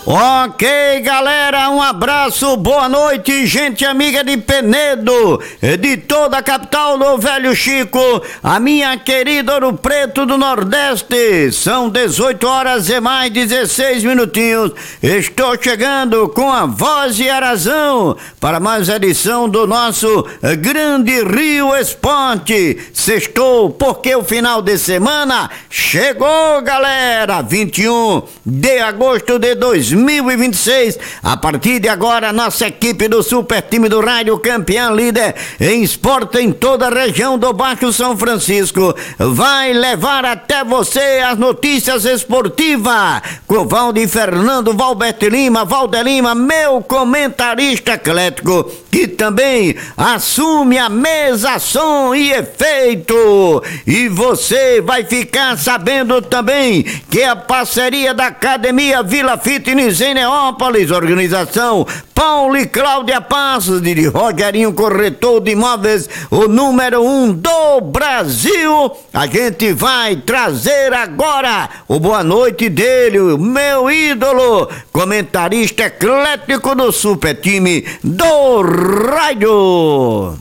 Ok, galera, um abraço, boa noite, gente amiga de Penedo, de toda a capital do Velho Chico, a minha querida Ouro Preto do Nordeste. São 18 horas e mais 16 minutinhos. Estou chegando com a voz e a razão para mais edição do nosso Grande Rio Esporte. Sextou porque o final de semana chegou, galera. 21 de agosto de 2026. A partir de agora, a nossa equipe do Super Time do Rádio, campeã líder em esporte em toda a região do Baixo São Francisco, vai levar até você as notícias esportivas com Valdir Fernando, Valberto Lima, Valder Lima, meu comentarista eclético, que também assume a mesa, som e efeito. E você vai ficar sabendo também que a parceria da Academia Vila Fitness em Neópolis, organização Paulo e Cláudia Passos, de Rogerinho Corretor de Imóveis, o número 1 do Brasil. A gente vai trazer agora o boa noite dele, o meu ídolo, comentarista eclético do Super Time do Rádio.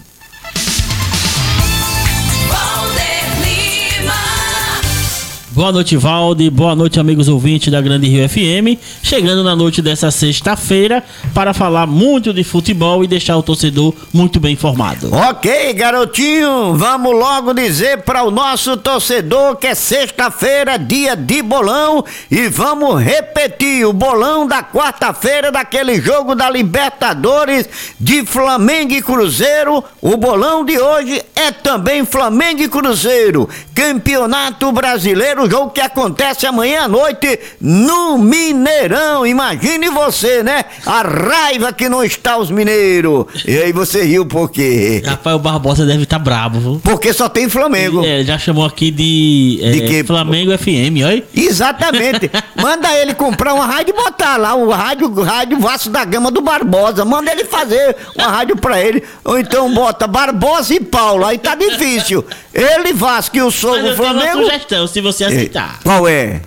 Boa noite, Valde. Boa noite, amigos ouvintes da Grande Rio FM. Chegando na noite dessa sexta-feira para falar muito de futebol e deixar o torcedor muito bem informado. Ok, garotinho, vamos logo dizer para o nosso torcedor que é sexta-feira, dia de bolão, e vamos repetir o bolão da quarta-feira daquele jogo da Libertadores de Flamengo e Cruzeiro. O bolão de hoje é também Flamengo e Cruzeiro, Campeonato Brasileiro, jogo que acontece amanhã à noite no Mineirão. Imagine você, né? A raiva que não está os mineiros. E aí você riu por quê? Rapaz, o Barbosa deve estar brabo, viu? Porque só tem Flamengo. Ele já chamou aqui de Flamengo FM, olha. Exatamente. Manda ele comprar uma rádio e botar lá o rádio Vasco da Gama do Barbosa. Manda ele fazer uma rádio pra ele. Ou então bota Barbosa e Paulo. Aí tá difícil. Ele, Vasco e o Sogro Flamengo. Tenho uma sugestão, se você aceitar. Qual é?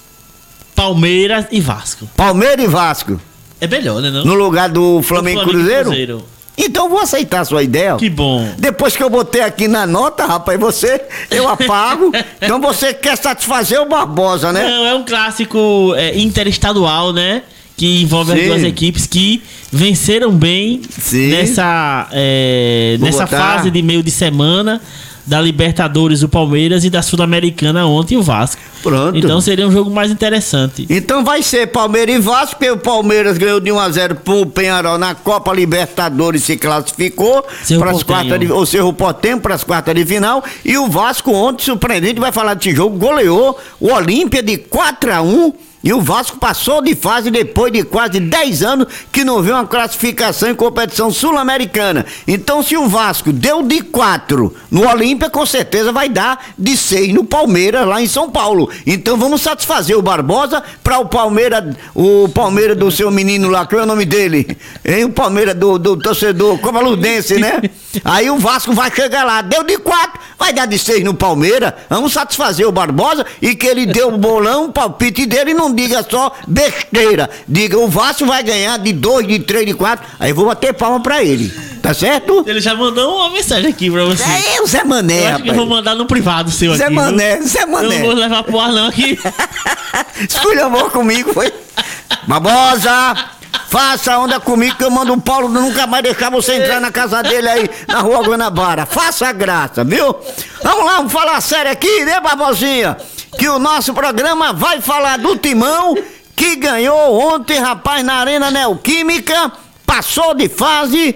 Palmeiras e Vasco. Palmeiras e Vasco. É melhor, né? Não? No lugar do Flamengo e Cruzeiro? Então vou aceitar a sua ideia. Que bom. Depois que eu botei aqui na nota, rapaz, eu apago. Então você quer satisfazer o Barbosa, né? Não, é um clássico interestadual, né? Que envolve as duas equipes que venceram bem nessa fase de meio de semana da Libertadores, o Palmeiras, e da Sul-Americana ontem o Vasco. Pronto. Então seria um jogo mais interessante. Então vai ser Palmeiras e Vasco, porque o Palmeiras ganhou de 1-0 pro Penharol na Copa Libertadores, se classificou para as quartas de, ou Cerro Porteño para as quartas de final, e o Vasco ontem, surpreendente, vai falar desse jogo, goleou o Olímpia de 4-1. E o Vasco passou de fase depois de quase 10 anos que não viu uma classificação em competição sul-americana. Então, se o Vasco deu de 4 no Olímpia, com certeza vai dar de 6 no Palmeiras, lá em São Paulo. Então, vamos satisfazer o Barbosa para o Palmeiras do seu menino lá, qual é o nome dele? Hein? O Palmeiras do torcedor covaludense, né? Aí o Vasco vai chegar lá, deu de 4, vai dar de 6 no Palmeiras. Vamos satisfazer o Barbosa e que ele deu o bolão, o palpite dele, não diga só besteira. Diga, o Vasco vai ganhar de 2, de 3, de 4. Aí eu vou bater palma pra ele. Tá certo? Ele já mandou uma mensagem aqui pra você. É o Zé Mané, eu acho que eu vou mandar no privado seu Zé aqui. Mané, Zé Mané. Eu não vou levar pro ar não aqui. Esculhambou comigo, foi? Barbosa, faça onda comigo que eu mando o Paulo nunca mais deixar você entrar na casa dele aí na Rua Guanabara. Faça a graça, viu? Vamos lá, vamos falar sério aqui, né, Barbosinha? Que o nosso programa vai falar do Timão, que ganhou ontem, rapaz, na Arena Neoquímica, passou de fase.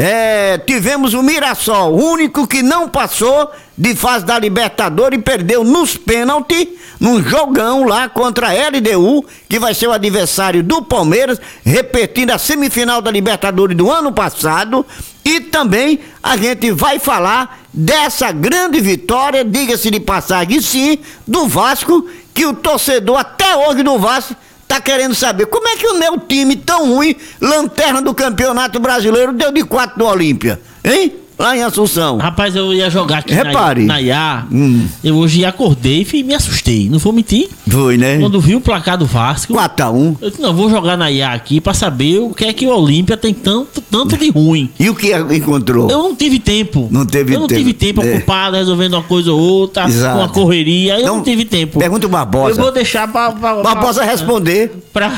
Tivemos o Mirassol, o único que não passou de fase da Libertadores e perdeu nos pênaltis, num jogão lá contra a LDU, que vai ser o adversário do Palmeiras, repetindo a semifinal da Libertadores do ano passado. E também a gente vai falar dessa grande vitória, diga-se de passagem sim, do Vasco, que o torcedor até hoje do Vasco tá querendo saber como é que o meu time tão ruim, lanterna do Campeonato Brasileiro, deu de 4 no Olímpia, hein? lá em Assunção. Rapaz, eu ia jogar aqui Repare. na IA. Eu hoje acordei e me assustei. Não vou mentir. Foi, né? Quando vi o placar do Vasco. 4-1. Eu disse, não, vou jogar na IA aqui pra saber o que é que o Olímpia tem tanto de ruim. E o que encontrou? Eu não tive tempo. Não tive tempo ocupado resolvendo uma coisa ou outra, Exato. com a correria. Eu não tive tempo. Pergunta o Barbosa. Eu vou deixar Barbosa responder.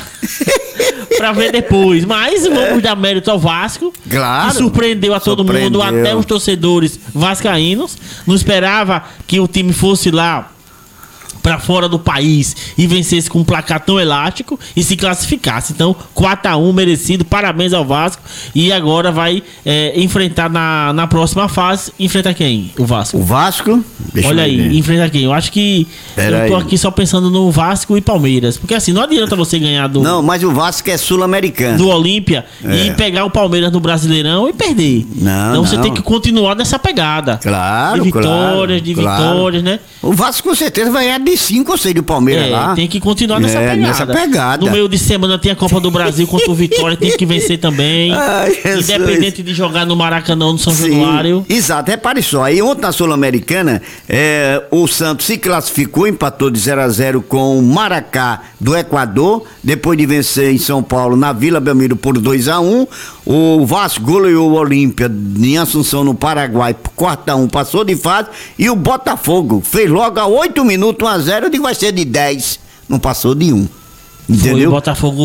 Pra ver depois. Mas vamos dar mérito ao Vasco. Claro. Que surpreendeu a todo mundo, até os torcedores vascaínos. Não esperava que o time fosse lá pra fora do país e vencesse com um placar tão elástico e se classificasse. Então, 4-1 merecido, parabéns ao Vasco. E agora vai enfrentar na próxima fase. Enfrenta quem? O Vasco. O Vasco? Olha aí, enfrenta quem? Eu acho que eu tô aqui só pensando no Vasco e Palmeiras. Porque assim, não adianta você ganhar do... Não, mas o Vasco é sul-americano. Do Olímpia e pegar o Palmeiras no Brasileirão e perder. Então você tem que continuar nessa pegada. Claro, de vitórias, né? O Vasco com certeza vai ganhar de 5 ou 6 do Palmeiras lá. Tem que continuar nessa pegada. No meio de semana tem a Copa do Brasil contra o Vitória, tem que vencer também. Ai, independente de jogar no Maracanã ou no São Januário. Exato, repare só. Aí ontem na Sul-Americana, o Santos se classificou, empatou de 0-0 com o Maracá do Equador, depois de vencer em São Paulo, na Vila Belmiro, por 2-1. O Vasco goleou o Olímpia em Assunção, no Paraguai, por 4-1, passou de fase. E o Botafogo fez logo a 8 minutos 1-0, eu digo vai ser de 10, não passou de 1. Entendeu? O Botafogo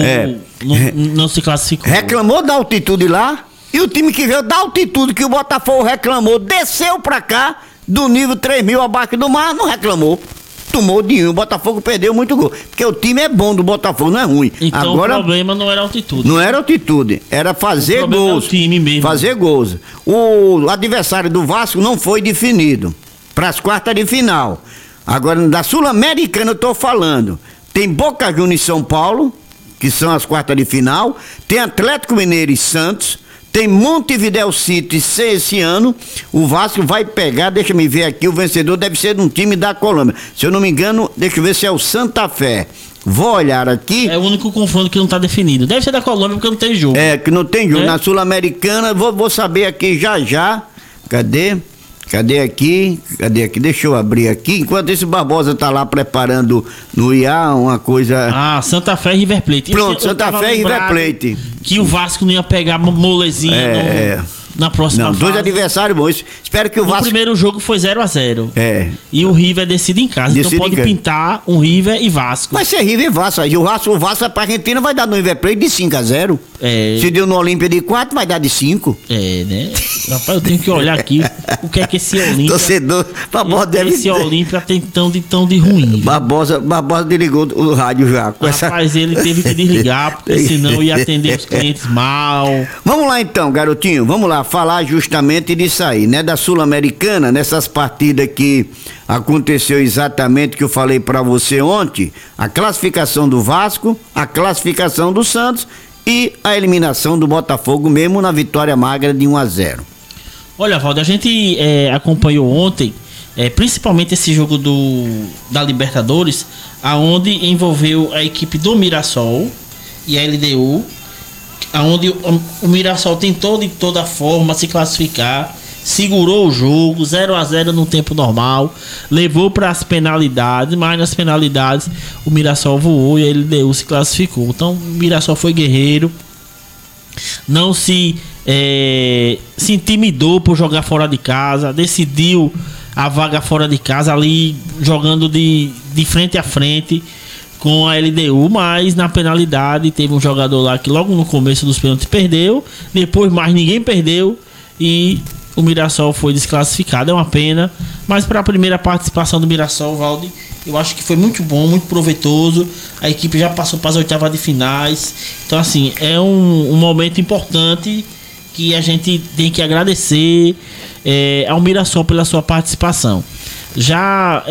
não se classificou. Reclamou da altitude lá, e o time que veio da altitude que o Botafogo reclamou, desceu pra cá, do nível 3.000 abaixo do mar, não reclamou. Tomou de 1, o Botafogo perdeu muito gol. Porque o time é bom do Botafogo, não é ruim. Então agora, o problema não era altitude. Não era altitude, era fazer gols. É o time mesmo. Fazer gols. O adversário do Vasco não foi definido para as quartas de final. Agora, da Sul-Americana eu tô falando. Tem Boca Juniors e São Paulo, que são as quartas de final. Tem Atlético Mineiro e Santos. Tem Montevidéu City esse ano. O Vasco vai pegar, deixa eu ver aqui, o vencedor deve ser de um time da Colômbia. Se eu não me engano, deixa eu ver se é o Santa Fé. Vou olhar aqui. É o único confronto que não tá definido. Deve ser da Colômbia porque não tem jogo. Que não tem jogo. Na Sul-Americana, vou saber aqui já. Cadê aqui? Deixa eu abrir aqui. Enquanto esse Barbosa tá lá preparando no IA uma coisa... Santa Fé e River Plate. Pronto, Santa Fé e River Plate. Que o Vasco não ia pegar molezinha na próxima fase. 2 adversários bons. Espero que o Vasco... O primeiro jogo foi 0-0. E o River decide em casa. Então pode pintar um River e Vasco. Vai ser River e Vasco. Aí o Vasco vai pra Argentina, vai dar no River Plate de 5-0. Se deu no Olímpia de 4, vai dar de 5. Né? Rapaz, eu tenho que olhar aqui o que é que esse Olímpia... Torcedor, Barbosa deve... Esse Olímpia tem tão de ruim. Barbosa desligou o rádio já. Rapaz, ele teve que desligar, porque senão ia atender os clientes mal. Vamos lá então, garotinho. Vamos lá falar justamente disso aí, né? Da Sul-Americana, nessas partidas que aconteceu exatamente que eu falei pra você ontem, a classificação do Vasco, a classificação do Santos e a eliminação do Botafogo, mesmo na vitória magra de 1-0. Olha, Valdo, a gente acompanhou ontem, principalmente esse jogo da Libertadores, aonde envolveu a equipe do Mirassol e a LDU, aonde o Mirassol tentou de toda forma se classificar, segurou o jogo, 0-0 no tempo normal, levou para as penalidades, mas nas penalidades o Mirassol voou e a LDU se classificou. Então o Mirassol foi guerreiro, não se intimidou por jogar fora de casa, decidiu a vaga fora de casa ali, jogando de frente a frente com a LDU, mas na penalidade teve um jogador lá que logo no começo dos pênaltis perdeu, depois mais ninguém perdeu e o Mirassol foi desclassificado. É uma pena, mas para a primeira participação do Mirassol, Valde, eu acho que foi muito bom, muito proveitoso. A equipe já passou para as oitavas de finais, então assim, é um momento importante que a gente tem que agradecer ao Mirassol pela sua participação. Já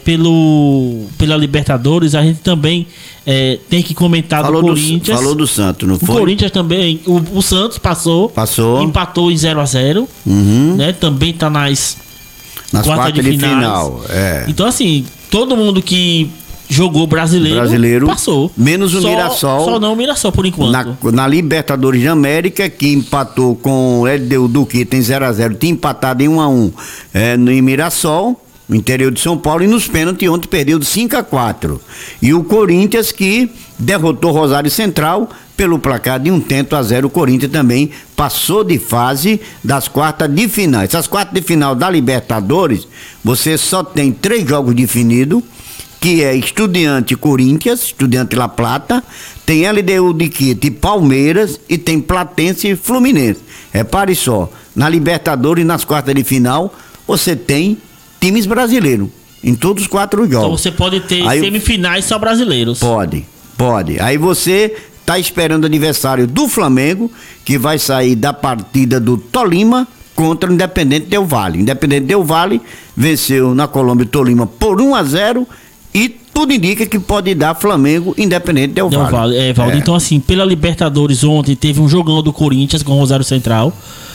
pela Libertadores, a gente também tem que comentar do Corinthians. Falou do Santos, não foi? O Corinthians também, o Santos passou, empatou em 0-0, né? Também está nas quartas de final. É. Então assim, todo mundo que jogou brasileiro, passou. Menos o Mirassol. Só não o Mirassol, por enquanto. Na Libertadores da América, que empatou com o LDU do que tem 0-0, tinha empatado em 1-1 no Mirassol, no interior de São Paulo, e nos pênaltis ontem perdeu de 5-4. E o Corinthians, que derrotou Rosário Central pelo placar de 1-0. O Corinthians também passou de fase das quartas de final. Essas quartas de final da Libertadores, você só tem 3 jogos definidos, que é Estudiante Corinthians, Estudiante La Plata, tem LDU de Quito e Palmeiras, e tem Platense e Fluminense. Repare só, na Libertadores, nas quartas de final, você tem times brasileiros, em todos os 4 jogos. Então você pode ter semifinais só brasileiros. Pode. Aí você tá esperando o adversário do Flamengo, que vai sair da partida do Tolima contra o Independente Del Valle. Independente Del Valle venceu na Colômbia o Tolima por 1-0, e tudo indica que pode dar Flamengo Independente Del Valle. Valdo. Então, assim, pela Libertadores ontem teve um jogão do Corinthians com o Rosário Central.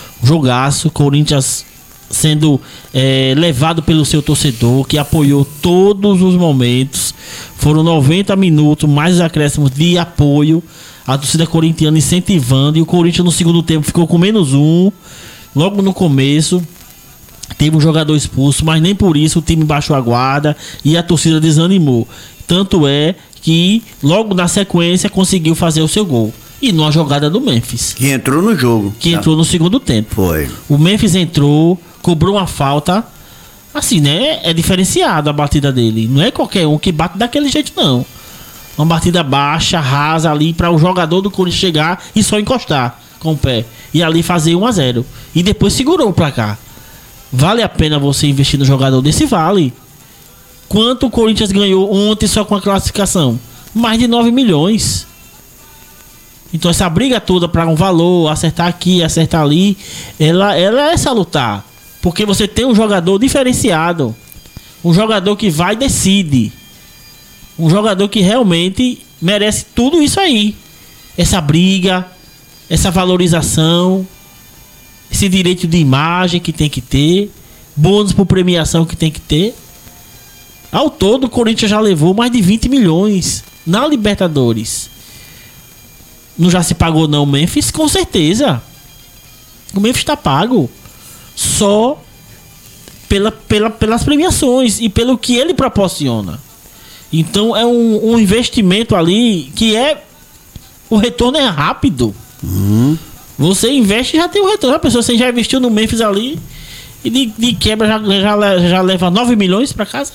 Jogaço, Corinthians sendo levado pelo seu torcedor, que apoiou todos os momentos. Foram 90 minutos, mais os acréscimos de apoio. A torcida corintiana incentivando. E o Corinthians no segundo tempo ficou com -1. Logo no começo teve um jogador expulso, mas nem por isso o time baixou a guarda e a torcida desanimou. Tanto é que logo na sequência conseguiu fazer o seu gol. E numa jogada do Memphis, que entrou no jogo. Que entrou no segundo tempo. Foi. O Memphis entrou, cobrou uma falta. Assim, né? É diferenciado a batida dele. Não é qualquer um que bate daquele jeito, não. Uma batida baixa, rasa ali, para o jogador do Corinthians chegar e só encostar com o pé. E ali fazer 1-0. E depois segurou o placar. Vale a pena você investir no jogador desse? Vale. Quanto o Corinthians ganhou ontem só com a classificação? Mais de 9 milhões. Então essa briga toda para um valor, acertar aqui, acertar ali, ela é salutar. Porque você tem um jogador diferenciado. Um jogador que vai e decide. Um jogador que realmente merece tudo isso aí. Essa briga, essa valorização, esse direito de imagem que tem que ter, bônus por premiação que tem que ter. Ao todo, o Corinthians já levou mais de 20 milhões na Libertadores. Não já se pagou não o Memphis? Com certeza. O Memphis está pago só pelas premiações e pelo que ele proporciona. Então é um investimento ali que o retorno é rápido. Você investe e já tem o retorno. A pessoa, você já investiu no Memphis ali e de quebra já leva 9 milhões para casa.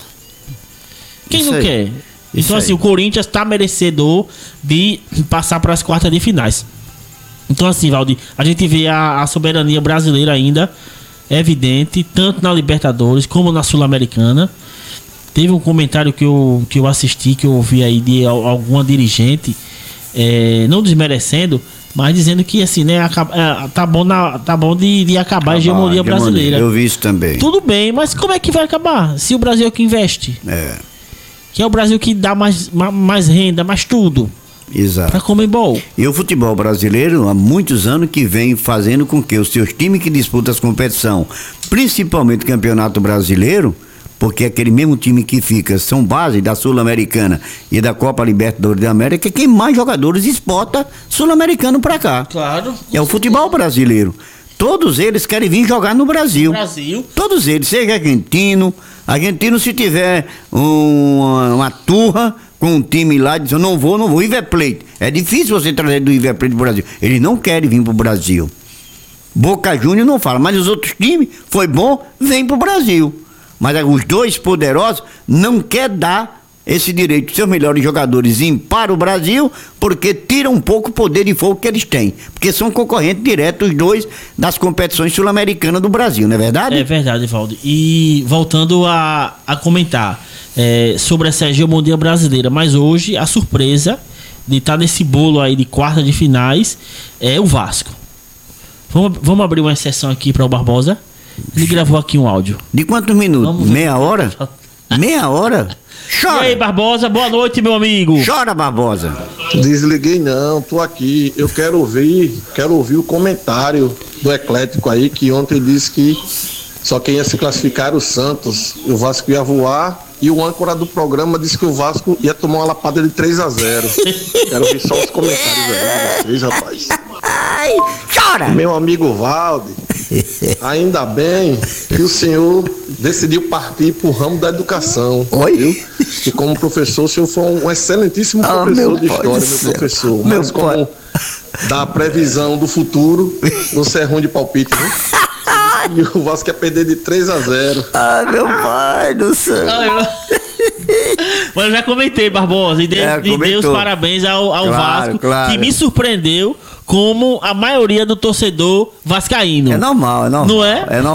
Quem não quer? Então assim, o Corinthians está merecedor de passar para as quartas de finais. Então assim, Valdir, a gente vê a soberania brasileira ainda evidente, tanto na Libertadores como na Sul-Americana. Teve um comentário que eu assisti, que eu ouvi aí de alguma dirigente, não desmerecendo, mas dizendo que assim, né, tá bom de acabar a hegemonia brasileira. Eu vi isso também. Tudo bem, mas como é que vai acabar? Se o Brasil é que investe. Que é o Brasil que dá mais renda, mais tudo. Exato. Pra Conmebol. E o futebol brasileiro há muitos anos que vem fazendo com que os seus times que disputam as competições, principalmente o Campeonato Brasileiro, porque aquele mesmo time que fica são base da Sul-Americana e da Copa Libertadores da América, quem mais jogadores exporta sul-americano pra cá. Claro. É o futebol brasileiro. Todos eles querem vir jogar no Brasil. Todos eles, seja argentino se tiver uma turra com um time lá, diz, eu não vou, River Plate. É difícil você trazer do River Plate pro Brasil. Eles não querem vir pro Brasil. Boca Juniors não fala, mas os outros times, foi bom, vem pro Brasil. Mas os dois poderosos não querem dar esse direito de seus melhores jogadores ir para o Brasil, porque tira um pouco o poder de fogo que eles têm. Porque são concorrentes diretos os dois das competições sul-americanas do Brasil, não é verdade? É verdade, Valdir. E voltando a comentar sobre essa hegemonia brasileira, mas hoje a surpresa de estar nesse bolo aí de quarta de finais é o Vasco. Vamos abrir uma exceção aqui para o Barbosa. Ele gravou aqui um áudio. De quantos minutos? Meia hora? Meia hora? Chora. E aí, Barbosa, boa noite, meu amigo. Chora, Barbosa. Desliguei não, tô aqui. Eu quero ouvir o comentário do Eclético aí, que ontem disse que só quem ia se classificar era o Santos. O Vasco ia voar e o âncora do programa disse que o Vasco ia tomar uma lapada de 3-0. Quero ver só os comentários aí de vocês, rapaz. Ai, chora! Meu amigo Valde, ainda bem que o senhor decidiu partir pro ramo da educação. Oi? Viu? Que como professor, o senhor foi um excelentíssimo professor de história, meu professor. Mas como da previsão do futuro, você é ruim de palpite, viu? E o Vasco ia perder de 3-0. Ai, meu pai do céu. Mas eu já comentei, Barbosa, e dei os parabéns ao Vasco, que me surpreendeu como a maioria do torcedor vascaíno. É normal. Não é? É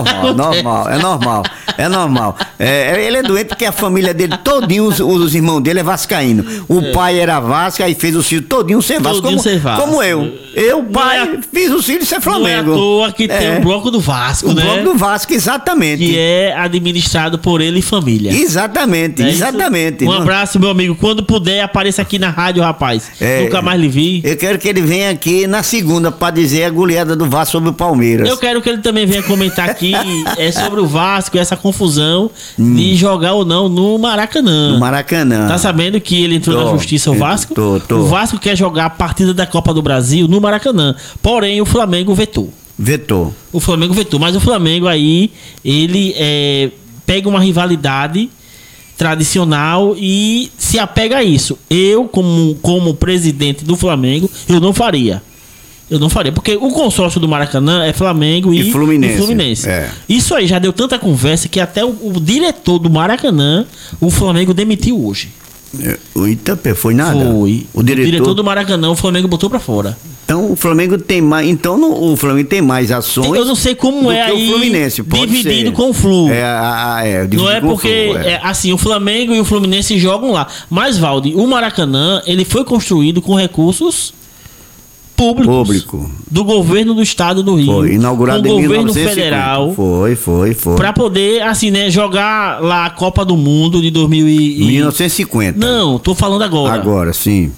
normal. Ele é doente porque a família dele, todinho, os irmãos dele é vascaíno. O pai era Vasco, aí fez o filho todinho ser Vasco. Como eu. Eu, pai, fiz o filho ser Flamengo. Não é à toa que tem o Bloco do Vasco, né? O Bloco do Vasco, exatamente. Que é administrado por ele e família. Exatamente. Um abraço, meu amigo. Quando puder, apareça aqui na rádio, rapaz. Nunca mais lhe vi. Eu quero que ele venha aqui na segunda pra dizer a goleada do Vasco sobre o Palmeiras. Eu quero que ele também venha comentar aqui sobre o Vasco, essa confusão de jogar ou não no Maracanã. No Maracanã. Tá sabendo que ele entrou na justiça, o Vasco? Tô. O Vasco quer jogar a partida da Copa do Brasil no Maracanã. Porém, o Flamengo vetou. O Flamengo vetou. Mas o Flamengo aí, ele pega uma rivalidade tradicional e se apega a isso. Eu, como presidente do Flamengo, eu não faria, porque o consórcio do Maracanã é Flamengo e Fluminense. Isso aí já deu tanta conversa que até o diretor do Maracanã, o Flamengo demitiu hoje. Eita, foi nada? Foi. O diretor do Maracanã, o Flamengo botou pra fora. Então o Flamengo tem mais. O Flamengo tem mais ações. Eu não sei como é aí. O Fluminense, dividindo com o Flu. Não é porque assim, o Flamengo e o Fluminense jogam lá. Mas, Valde, o Maracanã, ele foi construído com recursos público do governo do estado do Rio. Foi inaugurado em 1950. Governo federal. Foi. Pra poder, assim, né, jogar lá a Copa do Mundo de 1950. Não, tô falando agora. Agora, sim.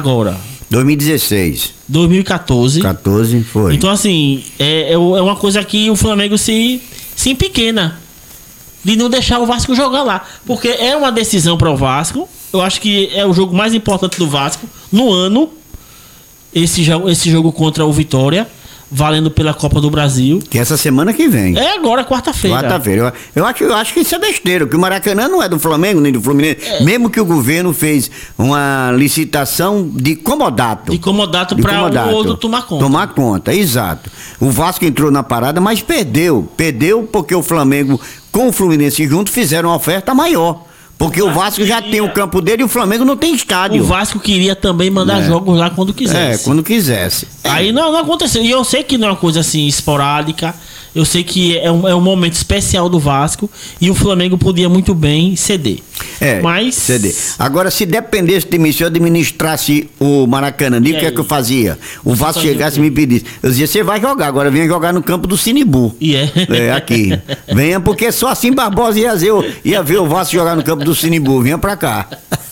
2016. 2014 foi. Então, assim, é uma coisa que o Flamengo se empequena de não deixar o Vasco jogar lá. Porque é uma decisão para o Vasco. Eu acho que é o jogo mais importante do Vasco no ano. Esse jogo contra o Vitória, valendo pela Copa do Brasil. Que é essa semana que vem. É agora, quarta-feira. Eu acho que isso é besteira, que o Maracanã não é do Flamengo nem do Fluminense. Mesmo que o governo fez uma licitação de comodato. Para o outro tomar conta. Tomar conta, exato. O Vasco entrou na parada, mas perdeu. Perdeu porque o Flamengo com o Fluminense junto fizeram uma oferta maior. Porque o Vasco já tem o campo dele e o Flamengo não tem estádio. O Vasco queria também mandar jogos lá quando quisesse. Quando quisesse. Aí não aconteceu. E eu sei que não é uma coisa assim esporádica. Eu sei que é um momento especial do Vasco. E o Flamengo podia muito bem ceder. Ceder. Agora, se dependesse de mim, se eu administrasse o Maracanã, o que é que eu fazia? O Vasco chegasse e me pedisse. Eu dizia, você vai jogar, agora venha jogar no campo do Sinibu. Aqui. Venha, porque só assim Barbosa ia ver o Vasco jogar no campo do Sinibu. Venha pra cá.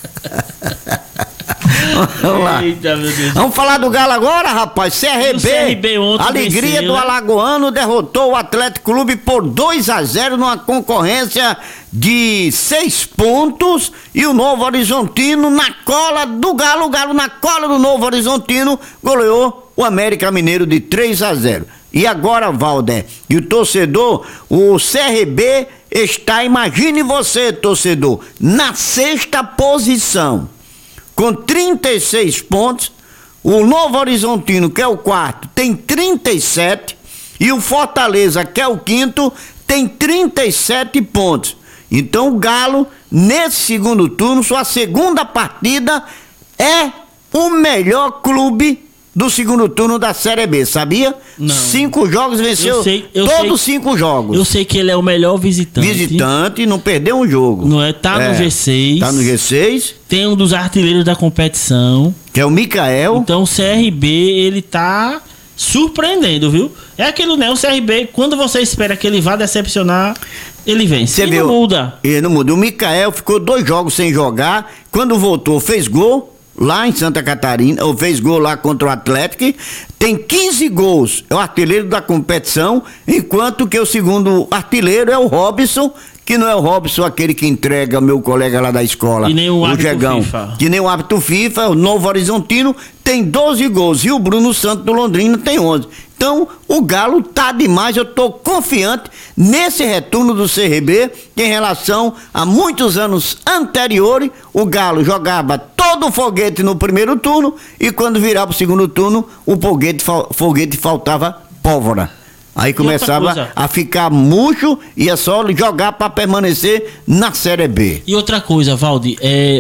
Vamos lá. Eita, meu Deus. Vamos falar do Galo agora, rapaz. CRB ontem alegria venceu, do Alagoano derrotou o Atlético Clube por 2-0 numa concorrência de 6 pontos e o Novo Horizontino na cola do Galo. O Galo na cola do Novo Horizontino goleou o América Mineiro de 3-0. E agora, Valder, e o torcedor, o CRB está, imagine você, torcedor, na 6ª posição. Com 36 pontos, o Novo Horizontino, que é o 4º, tem 37, e o Fortaleza, que é o 5º, tem 37 pontos. Então o Galo, nesse segundo turno, sua segunda partida, é o melhor clube do segundo turno da Série B, sabia? Não. 5 jogos, venceu todos 5 jogos. Eu sei que ele é o melhor visitante. Visitante, não perdeu um jogo. Não é? Tá no G6. Tá no G6. Tem um dos artilheiros da competição. Que é o Mikael. Então o CRB, ele tá surpreendendo, viu? É aquilo, né? O CRB, quando você espera que ele vá decepcionar, ele vence. Você viu? Não muda. Ele não muda. O Mikael ficou 2 jogos sem jogar. Quando voltou, fez gol lá em Santa Catarina, ou fez gol lá contra o Atlético, tem 15 gols, é o artilheiro da competição, enquanto que o segundo artilheiro é o Robson, que não é o Robson, aquele que entrega meu colega lá da escola, e nem o Gegão, FIFA. que nem o árbitro FIFA, o Novo Horizontino tem 12 gols e o Bruno Santos do Londrina tem 11. Então, o Galo tá demais, eu tô confiante nesse retorno do CRB, que em relação a muitos anos anteriores, o Galo jogava todo o foguete no primeiro turno e quando virava o segundo turno, o foguete faltava pólvora. Aí começava a ficar murcho e é só jogar para permanecer na Série B. E outra coisa, Valdir,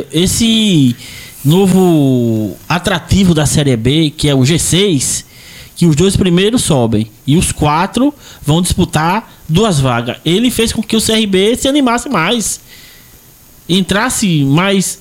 esse novo atrativo da Série B, que é o G6, que os 2 primeiros sobem e os 4 vão disputar 2 vagas. Ele fez com que o CRB se animasse mais, entrasse mais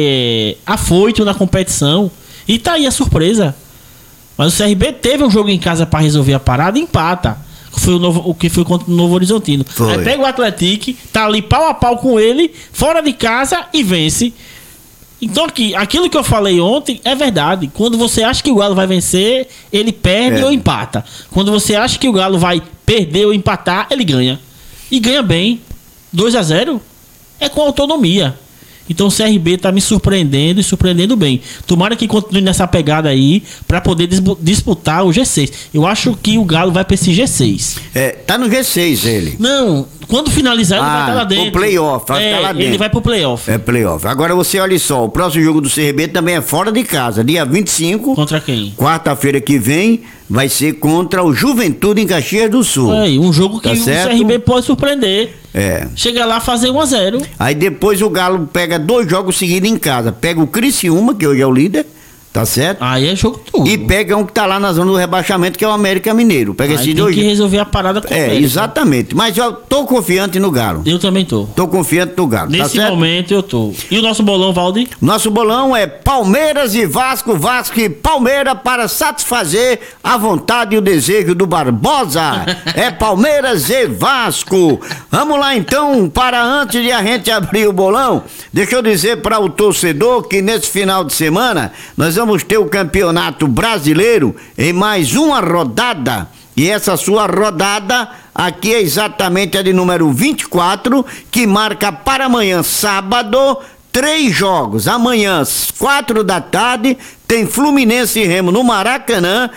afoito na competição. E tá aí a surpresa. Mas o CRB teve um jogo em casa para resolver a parada e empata. O que foi contra o Novo Horizontino. Foi. Aí pega o Atlético, tá ali pau a pau com ele, fora de casa e vence. Então aquilo que eu falei ontem é verdade. Quando você acha que o Galo vai vencer, ele perde ou empata. Quando você acha que o Galo vai perder ou empatar, ele ganha. E ganha bem. 2-0 é com autonomia. Então o CRB tá me surpreendendo e surpreendendo bem. Tomara que continue nessa pegada aí pra poder disputar o G6. Eu acho que o Galo vai pra esse G6. Tá no G6 ele. Não, quando finalizar ele vai estar lá dentro. O playoff, vai estar lá dentro. Ele vai pro playoff. É playoff. Agora você olha só, o próximo jogo do CRB também é fora de casa, dia 25. Contra quem? Quarta-feira que vem vai ser contra o Juventude em Caxias do Sul. Um jogo que o CRB pode surpreender. Chega lá fazer 1-0. Aí depois o Galo pega 2 jogos seguidos em casa. Pega o Criciúma, que hoje é o líder, tá certo? Aí é jogo tudo. E pega um que tá lá na zona do rebaixamento, que é o América Mineiro. Pega esses 2. Tem que resolver a parada com o América. Exatamente. Mas eu tô confiante no Galo. Eu também tô. Tô confiante no Galo, Nesse momento eu tô. E o nosso bolão, Valdir? Nosso bolão é Palmeiras e Vasco, Vasco e Palmeiras para satisfazer a vontade e o desejo do Barbosa. É Palmeiras e Vasco. Vamos lá então, para antes de a gente abrir o bolão, deixa eu dizer para o torcedor que nesse final de semana nós vamos ter o Campeonato Brasileiro em mais uma rodada. E essa sua rodada aqui é exatamente a de número 24, que marca para amanhã, sábado, 3 jogos. Amanhã, às 4 da tarde, tem Fluminense e Remo no Maracanã,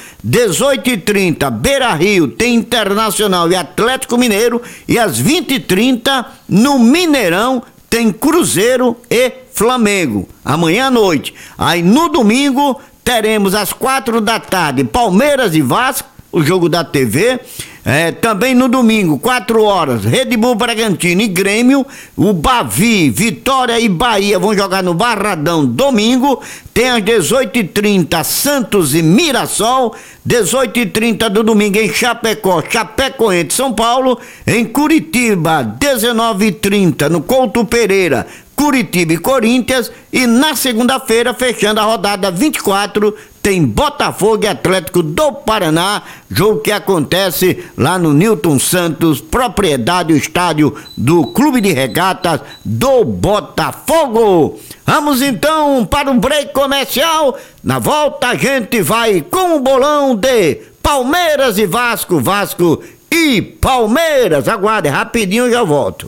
18h30, Beira-Rio, tem Internacional e Atlético Mineiro, e às 20h30, no Mineirão, tem Cruzeiro e Flamengo, amanhã à noite. Aí no domingo teremos às 4 da tarde Palmeiras e Vasco, o jogo da TV. Também no domingo, 4 horas, Red Bull Bragantino e Grêmio, o Bavi, Vitória e Bahia vão jogar no Barradão domingo. Tem às 18h30 Santos e Mirassol, 18h30 do domingo em Chapecó, Chapecoense, São Paulo, em Curitiba, 19h30 no Couto Pereira, Curitiba e Corinthians, e na segunda-feira, fechando a rodada 24, tem Botafogo e Atlético do Paraná, jogo que acontece lá no Newton Santos, propriedade do estádio do Clube de Regatas do Botafogo. Vamos então para um break comercial. Na volta a gente vai com o bolão de Palmeiras e Vasco, Vasco e Palmeiras. Aguarde, rapidinho eu já volto.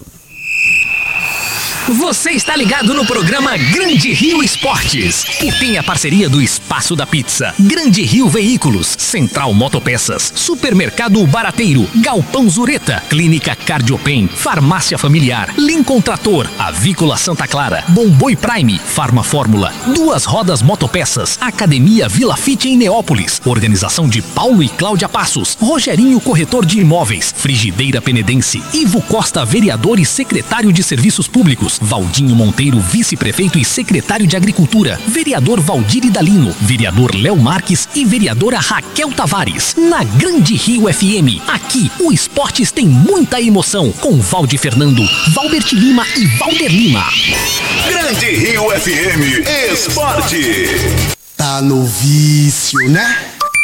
Você está ligado no programa Grande Rio Esportes, que tem a parceria do Espaço da Pizza, Grande Rio Veículos, Central Motopeças, Supermercado Barateiro, Galpão Zureta, Clínica Cardiopen, Farmácia Familiar, Lincoln Trator, Avícola Santa Clara, Bomboi Prime, Farma Fórmula, Duas Rodas Motopeças, Academia Vila Fit em Neópolis, Organização de Paulo e Cláudia Passos, Rogerinho Corretor de Imóveis, Frigideira Penedense, Ivo Costa, vereador e secretário de Serviços Públicos, Valdinho Monteiro, vice-prefeito e secretário de Agricultura, vereador Valdir Idalino, vereador Léo Marques e vereadora Raquel Tavares. Na Grande Rio FM, aqui o Esportes tem muita emoção, com Valdir Fernando, Valbert Lima e Valder Lima. Grande Rio FM Esporte. Tá no vício, né?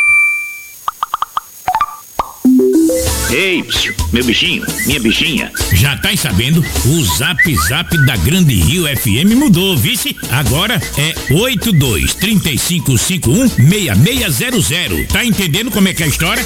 Ei, meu bichinho, minha bichinha. Já tá sabendo? O Zap Zap da Grande Rio FM mudou, vice? Agora é 8235516600. Tá entendendo como é que é a história?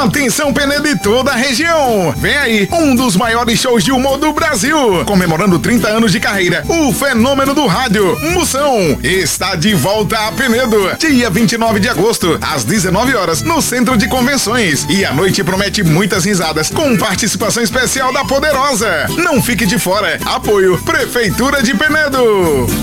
Atenção, Penedo e toda a região. Vem aí, um dos maiores shows de humor do Brasil. Comemorando 30 anos de carreira, o fenômeno do rádio, Moção, está de volta a Penedo. Dia 29 de agosto, às 19 horas, no Centro de Convenções. E a noite promete muitas risadas, com participação especial da Poderosa. Não fique de fora. Apoio Prefeitura de Penedo.